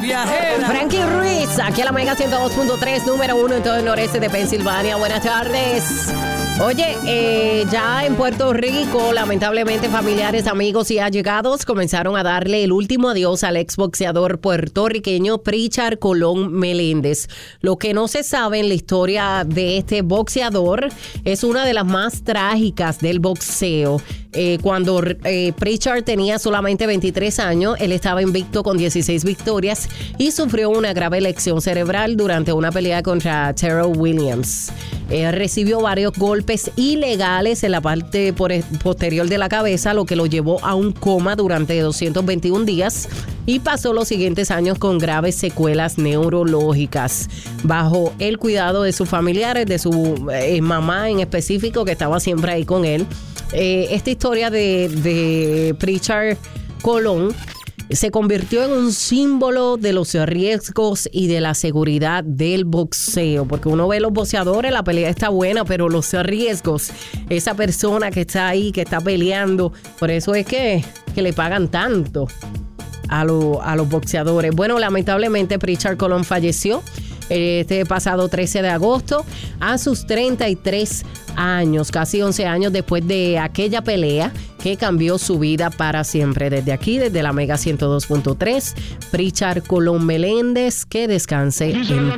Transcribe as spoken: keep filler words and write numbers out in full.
viajera. Frankie Ruiz, aquí a la Mega ciento dos punto tres, número uno en todo el noreste de Pensilvania. Buenas tardes. Oye, eh, ya en Puerto Rico, lamentablemente familiares, amigos y allegados comenzaron a darle el último adiós al exboxeador puertorriqueño Pritchard Colón Meléndez. Lo que no se sabe en la historia de este boxeador es una de las más trágicas del boxeo. Eh, cuando eh, Pritchard tenía solamente veintitrés años, él estaba invicto con dieciséis victorias y sufrió una grave lesión cerebral durante una pelea contra Terrell Williams. Eh, recibió varios golpes ilegales en la parte por, posterior de la cabeza, lo que lo llevó a un coma durante doscientos veintiún días y pasó los siguientes años con graves secuelas neurológicas. Bajo el cuidado de sus familiares, de su eh, mamá en específico, que estaba siempre ahí con él. Eh, esta historia de, de Pritchard Colón se convirtió en un símbolo de los riesgos y de la seguridad del boxeo, porque uno ve los boxeadores, la pelea está buena, pero los riesgos, esa persona que está ahí, que está peleando, por eso es que, que le pagan tanto a, lo, a los boxeadores. Bueno, lamentablemente Pritchard Colón falleció este pasado trece de agosto a sus treinta y tres años, casi once años después de aquella pelea que cambió su vida para siempre. Desde aquí, desde la Mega ciento dos punto tres, Pritchard Colón Meléndez, que descanse en